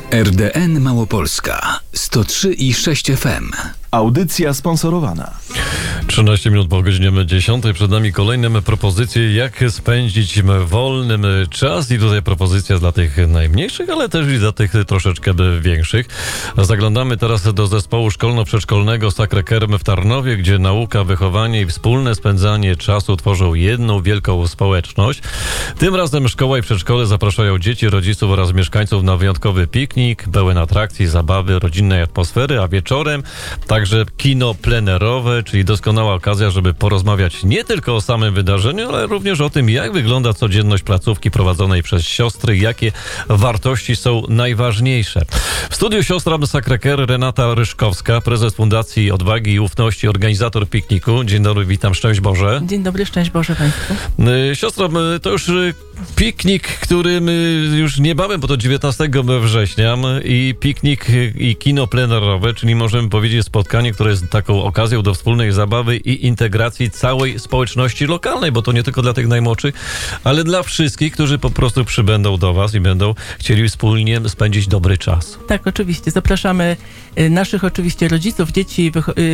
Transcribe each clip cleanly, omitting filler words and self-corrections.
RDN Małopolska 103,6 FM. Audycja sponsorowana. 13 minut po godzinie 10. Przed nami kolejne propozycje, jak spędzić wolny czas. I tutaj propozycja dla tych najmniejszych, ale też i dla tych troszeczkę większych. Zaglądamy teraz do zespołu szkolno-przedszkolnego Sacré-Cœur w Tarnowie, gdzie nauka, wychowanie i wspólne spędzanie czasu tworzą jedną wielką społeczność. Tym razem szkoła i przedszkole zapraszają dzieci, rodziców oraz mieszkańców na wyjątkowy piknik, pełen atrakcji, zabawy, rodzinnej atmosfery, a wieczorem także kino plenerowe, czyli doskonała okazja, żeby porozmawiać nie tylko o samym wydarzeniu, ale również o tym, jak wygląda codzienność placówki prowadzonej przez siostry, jakie wartości są najważniejsze. W studiu siostra Sacré-Cœur Renata Ryszkowska, prezes Fundacji Odwagi i Ufności, organizator pikniku. Dzień dobry, witam, szczęść Boże. Dzień dobry, szczęść Boże Państwu. Siostra, to już piknik, który już niebawem, bo to 19 września i piknik i kino plenerowe, czyli możemy powiedzieć spotkanie, które jest taką okazją do wspólnej zabawy i integracji całej społeczności lokalnej, bo to nie tylko dla tych najmłodszych, ale dla wszystkich, którzy po prostu przybędą do Was i będą chcieli wspólnie spędzić dobry czas. Tak, oczywiście. Zapraszamy naszych oczywiście rodziców, dzieci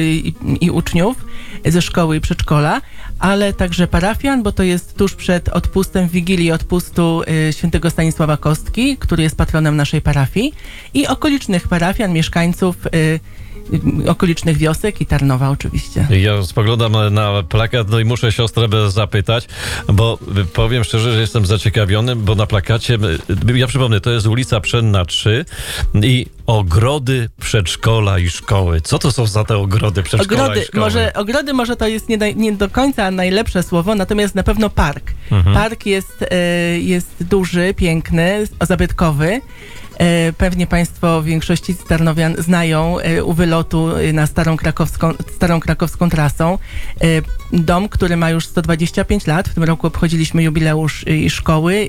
i uczniów ze szkoły i przedszkola, ale także parafian, bo to jest tuż przed odpustem, w Wigilii odpustu świętego Stanisława Kostki, który jest patronem naszej parafii, i okolicznych parafian, mieszkańców okolicznych wiosek i Tarnowa oczywiście. Ja spoglądam na plakat, no i muszę siostrę zapytać, bo powiem szczerze, że jestem zaciekawiony, bo na plakacie, ja przypomnę, to jest ulica Pszenna 3 i ogrody, przedszkola i szkoły. Co to są za te ogrody, przedszkola i szkoły? Ogrody może to jest nie do końca najlepsze słowo, natomiast na pewno park. Park jest duży, piękny, zabytkowy. Pewnie Państwo w większości Tarnowian znają u wylotu na starą krakowską trasą dom, który ma już 125 lat. W tym roku obchodziliśmy jubileusz i szkoły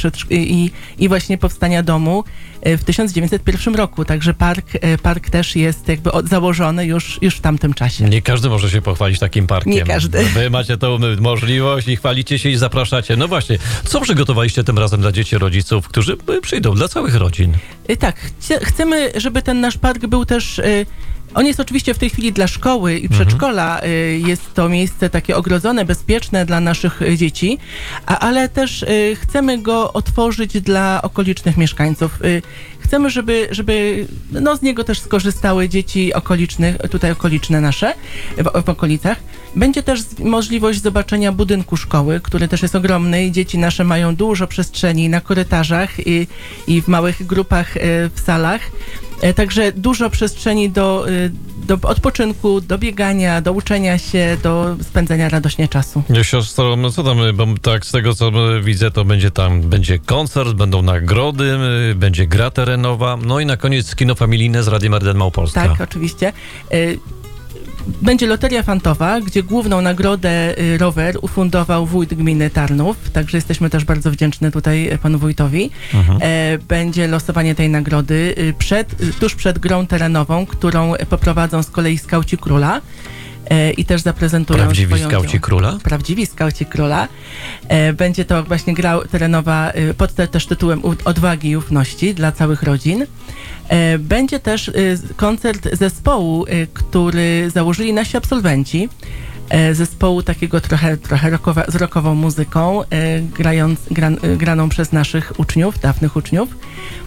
i właśnie powstania domu w 1901 roku. Także park też jest jakby założony już w tamtym czasie. Nie każdy może się pochwalić takim parkiem. Nie każdy. Wy macie tą możliwość i chwalicie się i zapraszacie. No właśnie, co przygotowaliście tym razem dla dzieci, rodziców, którzy przyjdą, dla całych rodzin? Tak, chcemy, żeby ten nasz park był też... On jest oczywiście w tej chwili dla szkoły i przedszkola. Jest to miejsce takie ogrodzone, bezpieczne dla naszych dzieci, ale też chcemy go otworzyć dla okolicznych mieszkańców. Chcemy, żeby z niego też skorzystały dzieci okoliczne nasze w okolicach. Będzie też możliwość zobaczenia budynku szkoły, który też jest ogromny i dzieci nasze mają dużo przestrzeni na korytarzach i w małych grupach w salach. Także dużo przestrzeni do odpoczynku, do biegania, do uczenia się, do spędzenia radośnie czasu. Siostro, co tam, bo tak z tego co widzę, to będzie koncert, będą nagrody, będzie gra terenowa, no i na koniec kino familijne z Radiem RDN Małopolska. Tak, oczywiście. Będzie loteria fantowa, gdzie główną nagrodę rower ufundował wójt gminy Tarnów, także jesteśmy też bardzo wdzięczni tutaj panu wójtowi. Będzie losowanie tej nagrody tuż przed grą terenową, którą poprowadzą z kolei Skauci Króla. I też zaprezentują Prawdziwi Skauci Króla? Prawdziwi Skauci Króla. Będzie to właśnie gra terenowa pod też tytułem Odwagi i Ufności dla całych rodzin. Będzie też koncert zespołu, który założyli nasi absolwenci. Zespołu takiego trochę z rockową muzyką, graną przez naszych uczniów, dawnych uczniów.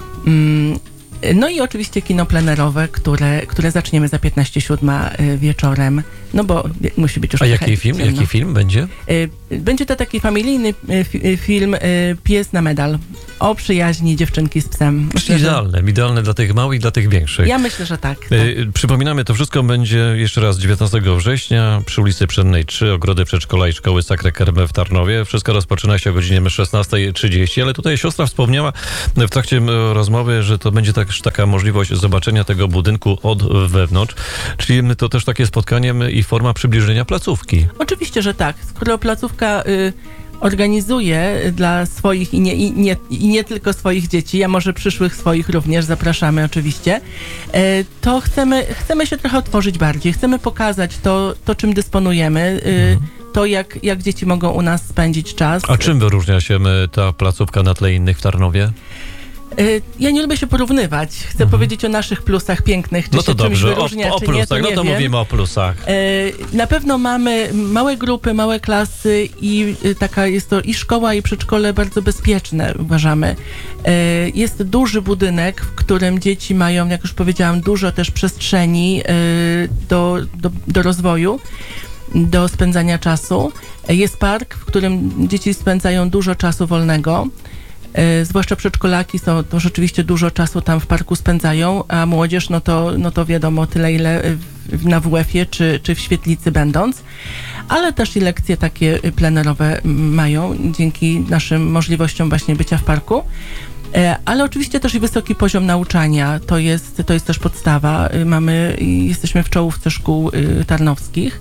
No i oczywiście kino plenerowe, które zaczniemy za 15:07 wieczorem, no bo musi być już... A jaki film będzie? Będzie to taki familijny film Pies na medal o przyjaźni dziewczynki z psem. Idealne dla tych małych i dla tych większych. Ja myślę, że tak. Przypominamy, to wszystko będzie jeszcze raz 19 września przy ulicy Pszennej 3, ogrody przedszkola i szkoły Sacré-Cœur w Tarnowie. Wszystko rozpoczyna się o godzinie 16:30, ale tutaj siostra wspomniała w trakcie rozmowy, że to będzie też taka możliwość zobaczenia tego budynku od wewnątrz, czyli to też takie spotkanie i forma przybliżenia placówki. Oczywiście, że tak. Skoro placówka organizuje dla swoich i nie tylko swoich dzieci, a może przyszłych swoich również, zapraszamy oczywiście, to chcemy się trochę otworzyć bardziej. Chcemy pokazać to czym dysponujemy, to jak dzieci mogą u nas spędzić czas. A czym wyróżnia się ta placówka na tle innych w Tarnowie? Ja nie lubię się porównywać. Chcę powiedzieć o naszych plusach pięknych, czy No to się czymś dobrze, wyróżnia, o czy nie, plusach, to nie no to wiem. mówimy o plusach. Na pewno mamy małe grupy, małe klasy i taka jest to i szkoła, i przedszkole bardzo bezpieczne, uważamy. Jest duży budynek, w którym dzieci mają, jak już powiedziałam, dużo też przestrzeni do rozwoju, do spędzania czasu. Jest park, w którym dzieci spędzają dużo czasu wolnego. Zwłaszcza przedszkolaki to rzeczywiście dużo czasu tam w parku spędzają, a młodzież no to wiadomo tyle, ile na WF-ie czy w świetlicy będąc, ale też i lekcje takie plenerowe mają dzięki naszym możliwościom właśnie bycia w parku. Ale oczywiście też i wysoki poziom nauczania, to jest też podstawa. Jesteśmy w czołówce szkół tarnowskich.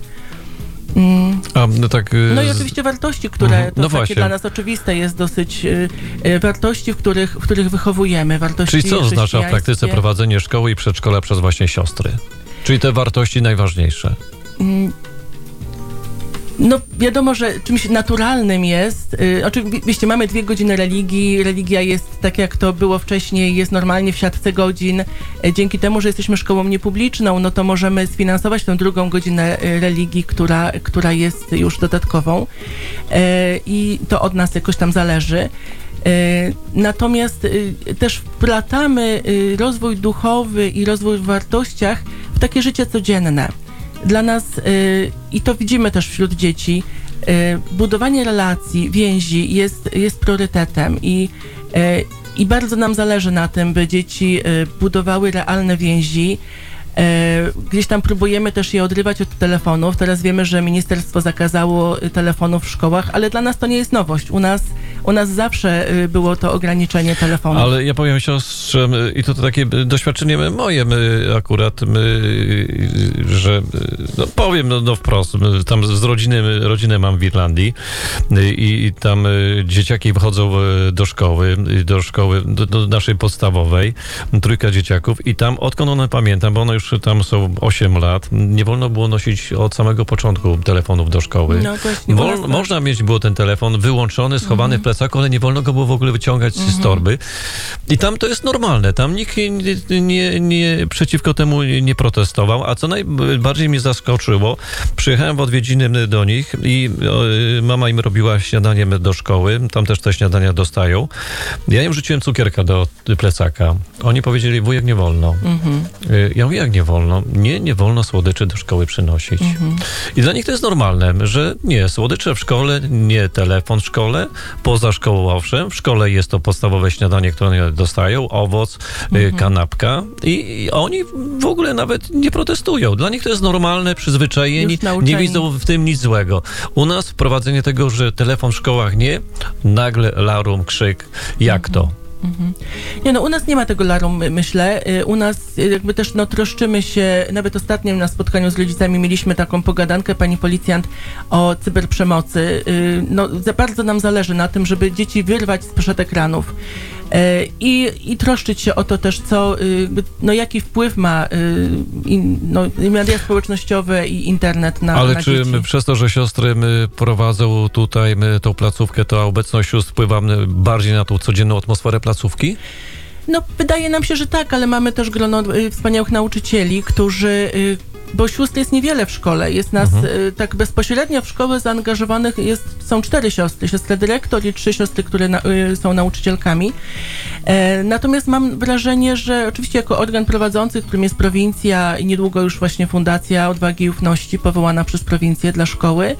No i oczywiście wartości, które to takie dla nas oczywiste jest dosyć wartości, w których wychowujemy. Wartości Czyli co oznacza w praktyce prowadzenie szkoły i przedszkola przez właśnie siostry? Czyli te wartości najważniejsze? No wiadomo, że czymś naturalnym jest, oczywiście mamy 2 godziny religii, religia jest tak jak to było wcześniej, jest normalnie w siatce godzin, dzięki temu, że jesteśmy szkołą niepubliczną, no to możemy sfinansować tę 2 godzinę religii, która jest już dodatkową i to od nas jakoś tam zależy. Natomiast też wplatamy rozwój duchowy i rozwój w wartościach w takie życie codzienne. Dla nas, i to widzimy też wśród dzieci, budowanie relacji, więzi jest priorytetem i bardzo nam zależy na tym, by dzieci budowały realne więzi. Gdzieś tam próbujemy też je odrywać od telefonów. Teraz wiemy, że ministerstwo zakazało telefonów w szkołach, ale dla nas to nie jest nowość. U nas zawsze było to ograniczenie telefonów. Ale ja powiem siostrze, i to takie doświadczenie moje, że powiem wprost, tam z rodzinę mam w Irlandii i tam dzieciaki wchodzą do szkoły, do naszej podstawowej, 3 dzieciaków i tam, odkąd one pamiętam, bo one już tam są 8 lat, nie wolno było nosić od samego początku telefonów do szkoły. No, właśnie, można mieć było ten telefon wyłączony, schowany w plecaku, ale nie wolno go było w ogóle wyciągać z torby. I tam to jest normalne. Tam nikt nie przeciwko temu nie protestował. A co najbardziej mnie zaskoczyło, przyjechałem w odwiedziny do nich i mama im robiła śniadanie do szkoły. Tam też te śniadania dostają. Ja im rzuciłem cukierka do plecaka. Oni powiedzieli, wujek, nie wolno. Ja mówię, jak nie wolno? Nie wolno słodyczy do szkoły przynosić. I dla nich to jest normalne, że nie, słodycze w szkole, nie telefon w szkole, poza szkołą owszem, w szkole jest to podstawowe śniadanie, które oni dostają, owoc, kanapka i oni w ogóle nawet nie protestują. Dla nich to jest normalne, przyzwyczajeni, nie widzą w tym nic złego. U nas wprowadzenie tego, że telefon w szkołach nie, nagle larum, krzyk, jak to? Nie, u nas nie ma tego larum, myślę. U nas jakby też troszczymy się, nawet ostatnio na spotkaniu z rodzicami mieliśmy taką pogadankę, pani policjant, o cyberprzemocy. Za bardzo nam zależy na tym, żeby dzieci wyrwać sprzed ekranów. I troszczyć się o to też, jaki wpływ ma media społecznościowe i internet na Ale na czy dzieci. przez to, że siostry prowadzą tutaj tą placówkę, to obecność sióstr wpływa bardziej na tą codzienną atmosferę placówki? Wydaje nam się, że tak, ale mamy też grono wspaniałych nauczycieli, którzy... Bo sióstr jest niewiele w szkole. Jest nas tak bezpośrednio w szkołę zaangażowanych są 4 siostry. Siostra dyrektor i 3 siostry, które są nauczycielkami. Natomiast mam wrażenie, że oczywiście jako organ prowadzący, którym jest prowincja i niedługo już właśnie Fundacja Odwagi i Ufności powołana przez prowincję dla szkoły,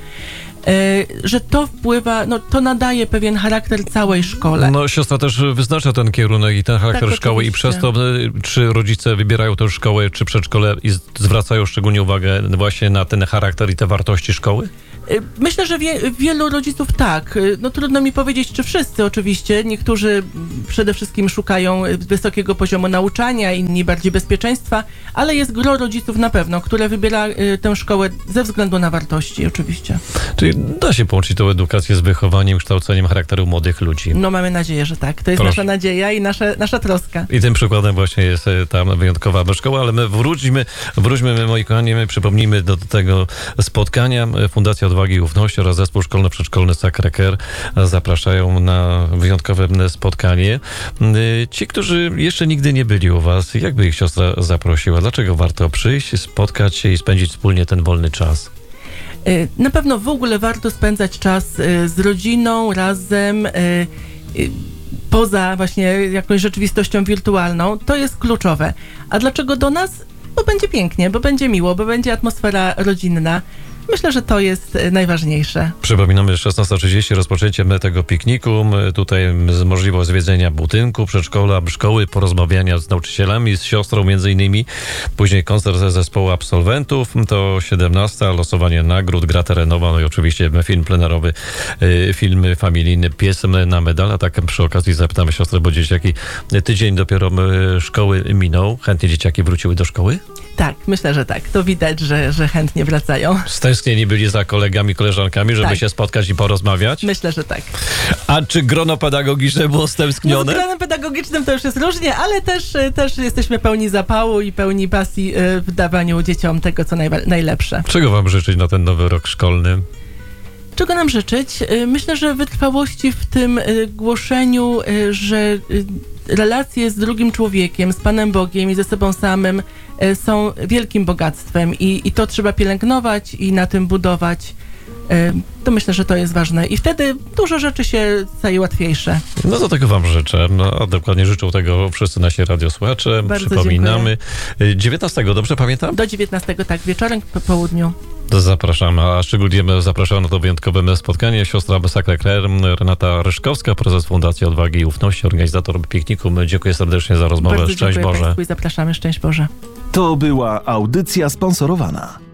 że to wpływa, to nadaje pewien charakter całej szkole. Siostra też wyznacza ten kierunek i ten charakter szkoły oczywiście. I przez to, czy rodzice wybierają tę szkołę, czy przedszkole i zwracają szczególnie uwagę właśnie na ten charakter i te wartości szkoły? Myślę, że wielu rodziców tak. Trudno mi powiedzieć, czy wszyscy oczywiście. Niektórzy przede wszystkim szukają wysokiego poziomu nauczania, inni bardziej bezpieczeństwa, ale jest gro rodziców na pewno, które wybiera tę szkołę ze względu na wartości oczywiście. Czyli da się połączyć tę edukację z wychowaniem, kształceniem charakteru młodych ludzi. Mamy nadzieję, że tak. To jest nasza nadzieja i nasza troska. I tym przykładem właśnie jest ta wyjątkowa szkoła, ale my wróćmy, moi kochani, przypomnijmy do tego spotkania. Fundacja Odwagi Odwagi i Ufności oraz zespół szkolno-przedszkolny Sacré-Cœur zapraszają na wyjątkowe spotkanie. Ci, którzy jeszcze nigdy nie byli u was, jakby ich siostra zaprosiła? Dlaczego warto przyjść, spotkać się i spędzić wspólnie ten wolny czas? Na pewno w ogóle warto spędzać czas z rodziną, razem, poza właśnie jakąś rzeczywistością wirtualną. To jest kluczowe. A dlaczego do nas? Bo będzie pięknie, bo będzie miło, bo będzie atmosfera rodzinna. Myślę, że to jest najważniejsze. Przypominamy, 16:30 rozpoczęcie tego pikniku. Tutaj możliwość zwiedzenia budynku, przedszkola, szkoły, porozmawiania z nauczycielami, z siostrą między innymi. Później koncert ze zespołu absolwentów. To 17:00, losowanie nagród, gra terenowa, no i oczywiście film plenerowy, film familijny Pies na medal. A tak przy okazji zapytamy siostrę, bo dzieciaki tydzień dopiero szkoły minął. Chętnie dzieciaki wróciły do szkoły? Tak, myślę, że tak. To widać, że chętnie wracają. Stęsknieni byli za kolegami, koleżankami, żeby się spotkać i porozmawiać? Myślę, że tak. A czy grono pedagogiczne było stęsknione? No, z gronem pedagogicznym to już jest różnie, ale też jesteśmy pełni zapału i pełni pasji w dawaniu dzieciom tego, co najlepsze. Czego wam życzyć na ten nowy rok szkolny? Czego nam życzyć? Myślę, że wytrwałości w tym głoszeniu, że relacje z drugim człowiekiem, z Panem Bogiem i ze sobą samym są wielkim bogactwem i to trzeba pielęgnować i na tym budować. To myślę, że to jest ważne i wtedy dużo rzeczy się staje łatwiejsze. No to tego wam życzę. No, a dokładnie życzą tego wszyscy nasi radiosłuchacze. Bardzo przypominamy. Dziękuję. 19, dobrze pamiętam? Do 19, tak, wieczorem po południu. Zapraszamy, a szczególnie zapraszamy na to wyjątkowe spotkanie siostra Sacré-Cœur, Renata Ryszkowska, prezes Fundacji Odwagi i Ufności, organizator pikniku. Dziękuję serdecznie za rozmowę. Bardzo Szczęść dziękuję Boże. Państwu i zapraszamy. Szczęść Boże. To była audycja sponsorowana.